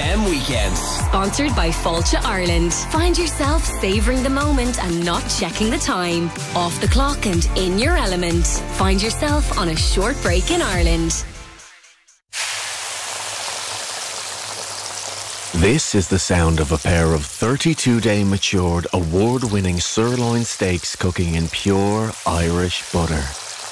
2FM weekends. Sponsored by Fáilte Ireland. Find yourself savouring the moment and not checking the time. Off the clock and in your element. Find yourself on a short break in Ireland. This is the sound of a pair of 32-day matured, award-winning sirloin steaks cooking in pure Irish butter.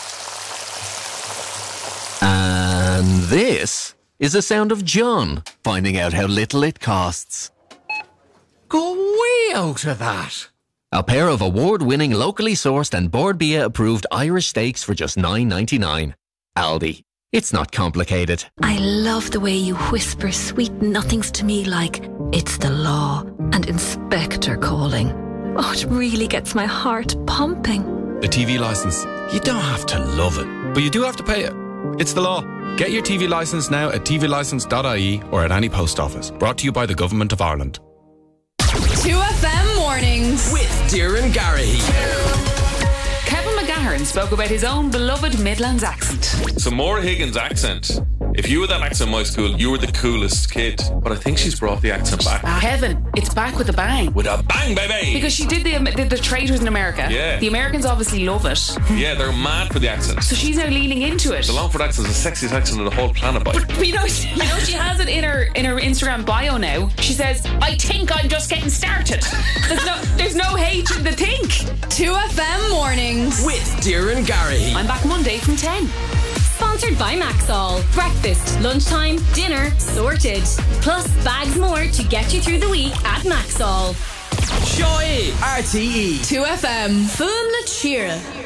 And this is the sound of John finding out how little it costs. Go way out of that. A pair of award-winning, locally sourced and Board Bia approved Irish steaks for just $9.99. Aldi. It's not complicated. I love the way you whisper sweet nothings to me like it's the law and inspector calling. Oh, it really gets my heart pumping. The TV licence. You don't have to love it, but you do have to pay it. It's the law. Get your TV licence now at tvlicence.ie or at any post office. Brought to you by the Government of Ireland. 2FM Mornings with Darren Garrahy. Kevin McGahern spoke about his own beloved Midlands accent. So Maura Higgins' accent. If you were that accent in my school, you were the coolest kid. But I think she's brought the accent back. Kevin, it's back with a bang. With a bang, baby! Because she did the Traitors in America. Yeah. The Americans obviously love it. Yeah, they're mad for the accent. So she's now leaning into it. The Longford accent is the sexiest accent on the whole planet, boy. But you know she has it in her Instagram bio now. She says, I think I'm just getting started. There's no H in the think. 2FM Mornings with Darren Garrahy. I'm back Monday from 10. Sponsored by Maxall. Breakfast, lunchtime, dinner, sorted. Plus bags more to get you through the week at Maxall. Joy RTE. 2FM Fun Cheer.